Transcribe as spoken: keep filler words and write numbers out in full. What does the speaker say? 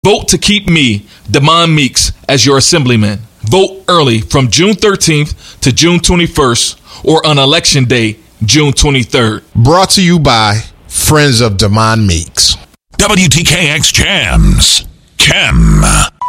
Vote to keep me, Damon Meeks, as your assemblyman. Vote early from June thirteenth to June twenty-first or on election day, June twenty-third. Brought to you by Friends of Damon Meeks. W T K X Jams. Chem.